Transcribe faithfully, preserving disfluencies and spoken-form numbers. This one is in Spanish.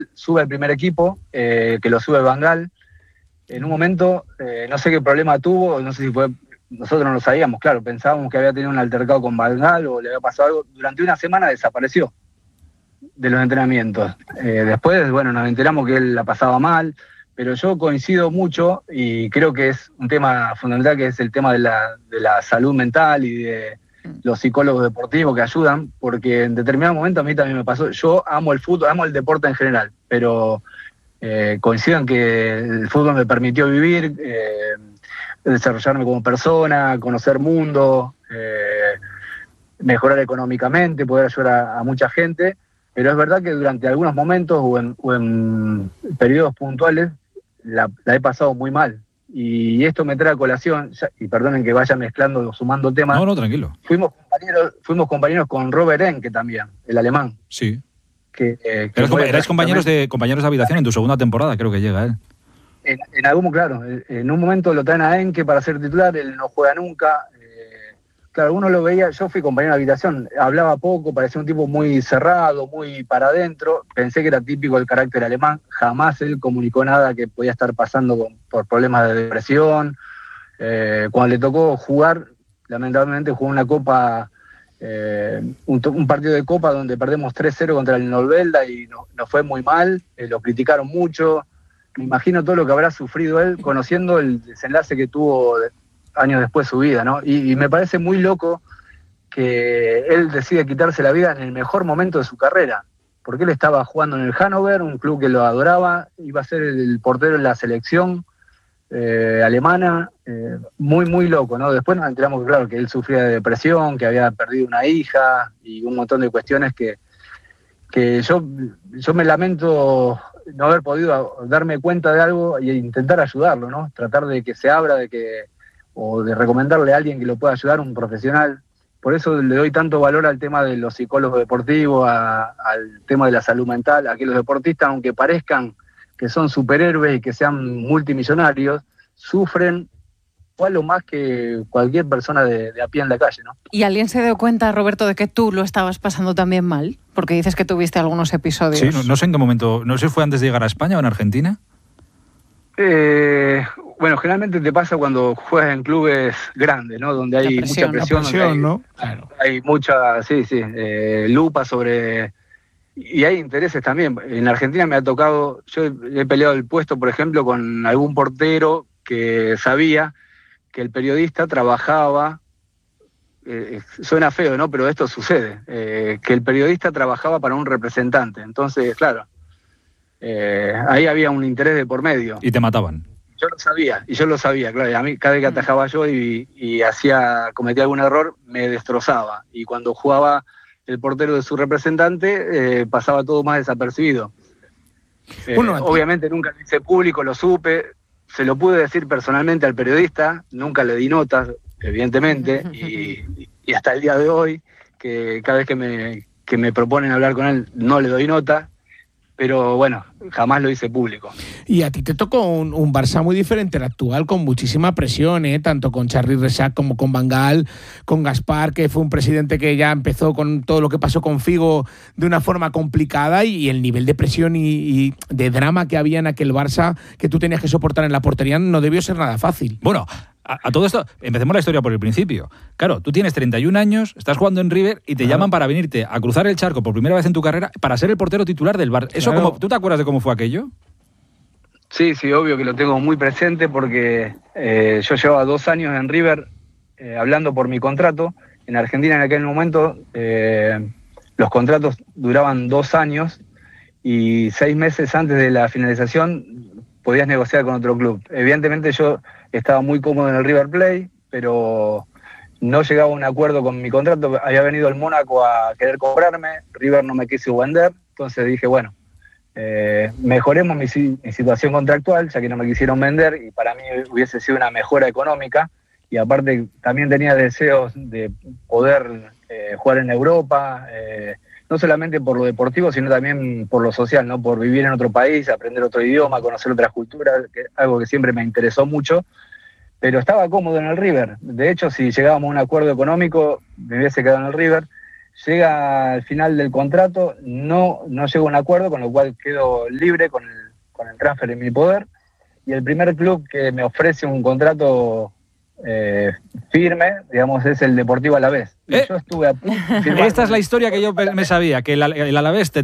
sube al primer equipo, eh, que lo sube Van Gaal. En un momento, eh, no sé qué problema tuvo, no sé si fue, nosotros no lo sabíamos, claro, pensábamos que había tenido un altercado con Van Gaal o le había pasado algo. Durante una semana desapareció de los entrenamientos. Eh, después, bueno, nos enteramos que él la pasaba mal, pero yo coincido mucho y creo que es un tema fundamental, que es el tema de la, de la salud mental y de los psicólogos deportivos que ayudan, porque en determinado momento a mí también me pasó. Yo amo el fútbol, amo el deporte en general, pero eh, coincido en que el fútbol me permitió vivir, eh, desarrollarme como persona, conocer mundo, eh, mejorar económicamente, poder ayudar a, a mucha gente, pero es verdad que durante algunos momentos o en, o en periodos puntuales la, la he pasado muy mal. Y esto me trae a colación, ya, y perdonen que vaya mezclando o sumando temas. No, no, tranquilo. Fuimos compañeros, fuimos compañeros con Robert Enke también, el alemán. Sí. Que, eh, que Eres, eres compañeros de compañeros de habitación en tu segunda temporada, creo que llega él. En, en algún, claro, en un momento lo traen a Enke para ser titular, él no juega nunca. Eh, claro, uno lo veía, yo fui compañero de habitación, hablaba poco, parecía un tipo muy cerrado, muy para adentro. Pensé que era típico el carácter alemán, jamás él comunicó nada que podía estar pasando con, por problemas de depresión. Eh, cuando le tocó jugar, lamentablemente jugó una copa, eh, un, un partido de copa donde perdemos tres cero contra el Novelda y no, nos fue muy mal, eh, lo criticaron mucho. Me imagino todo lo que habrá sufrido él conociendo el desenlace que tuvo de, años después su vida, ¿no? Y, y me parece muy loco que él decide quitarse la vida en el mejor momento de su carrera, porque él estaba jugando en el Hannover, un club que lo adoraba, iba a ser el portero en la selección eh, alemana, eh, muy, muy loco, ¿no? Después nos enteramos, claro, que él sufría de depresión, que había perdido una hija y un montón de cuestiones que, que yo, yo me lamento no haber podido darme cuenta de algo e intentar ayudarlo, ¿no? Tratar de que se abra, de que o de recomendarle a alguien que lo pueda ayudar, un profesional. Por eso le doy tanto valor al tema de los psicólogos deportivos, a, al tema de la salud mental, a que los deportistas, aunque parezcan que son superhéroes y que sean multimillonarios, sufren igual o más que cualquier persona de, de a pie en la calle, ¿no? ¿Y alguien se dio cuenta, Roberto, de que tú lo estabas pasando también mal? Porque dices que tuviste algunos episodios. Sí, no, no sé en qué momento, no sé si fue antes de llegar a España o en Argentina. Eh, bueno, generalmente te pasa cuando juegas en clubes grandes, ¿no? Donde hay presión, mucha presión, presión hay, ¿no? Claro. Hay mucha, sí, sí, eh, lupa sobre... Y hay intereses también. En Argentina me ha tocado, yo he peleado el puesto, por ejemplo, con algún portero que sabía que el periodista trabajaba, eh, suena feo, ¿no? Pero esto sucede, eh, que el periodista trabajaba para un representante. Entonces, claro, eh, ahí había un interés de por medio. Y te mataban. Yo lo sabía, y yo lo sabía, claro. Y a mí, cada vez que atajaba yo y, y hacía, cometía algún error, me destrozaba. Y cuando jugaba el portero de su representante, eh, pasaba todo más desapercibido. Eh, bueno, obviamente nunca lo hice público, lo supe, se lo pude decir personalmente al periodista, nunca le di notas, evidentemente, y, y hasta el día de hoy, que cada vez que me, que me proponen hablar con él, no le doy nota, pero bueno, jamás lo hice público. Y a ti te tocó un, un Barça muy diferente al actual, con muchísima presión, ¿eh? Tanto con Charly Rexach como con Van Gaal, con Gaspar, que fue un presidente que ya empezó con todo lo que pasó con Figo de una forma complicada, y, y el nivel de presión y, y de drama que había en aquel Barça que tú tenías que soportar en la portería no debió ser nada fácil. Bueno, a, a todo esto, empecemos la historia por el principio. Claro, tú tienes treinta y un años, estás jugando en River y te claro. llaman para venirte a cruzar el charco por primera vez en tu carrera para ser el portero titular del Barça. Eso claro. como, ¿tú te acuerdas de cómo fue aquello? Sí, sí, obvio que lo tengo muy presente porque eh, yo llevaba dos años en River eh, hablando por mi contrato. En Argentina en aquel momento eh, los contratos duraban dos años y seis meses antes de la finalización podías negociar con otro club. Evidentemente yo estaba muy cómodo en el River Plate, pero no llegaba a un acuerdo con mi contrato. Había venido el Mónaco a querer comprarme, River no me quiso vender, entonces dije, bueno, eh, mejoremos mi, mi situación contractual, ya que no me quisieron vender, y para mí hubiese sido una mejora económica, y aparte también tenía deseos de poder eh, jugar en Europa, eh, no solamente por lo deportivo, sino también por lo social, ¿no? Por vivir en otro país, aprender otro idioma, conocer otras culturas, que, algo que siempre me interesó mucho, pero estaba cómodo en el River. De hecho, si llegábamos a un acuerdo económico, me hubiese quedado en el River. llega al final del contrato, no, no llego a un acuerdo, con lo cual quedo libre con el, con el transfer en mi poder. Y el primer club que me ofrece un contrato eh, firme, digamos, es el Deportivo Alavés. Y ¿Eh? yo estuve a punto de firmar. Esta es la historia que yo me sabía, que el, el Alavés te